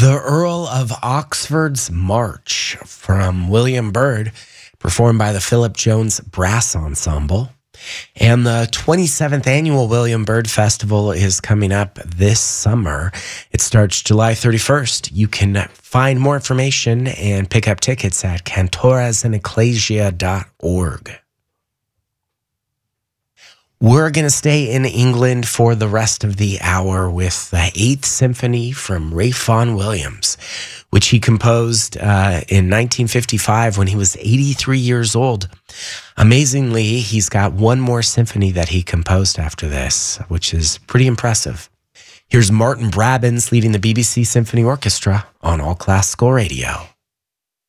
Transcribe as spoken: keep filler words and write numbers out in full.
The Earl of Oxford's March from William Byrd, performed by the Philip Jones Brass Ensemble. And the twenty-seventh annual William Byrd Festival is coming up this summer. It starts July thirty-first. You can find more information and pick up tickets at cantoras and ecclesia dot org. We're going to stay in England for the rest of the hour with the Eighth Symphony from Ralph Vaughan Williams, which he composed uh, in nineteen fifty-five when he was eighty-three years old. Amazingly, he's got one more symphony that he composed after this, which is pretty impressive. Here's Martin Brabbins leading the B B C Symphony Orchestra on All Classical Radio.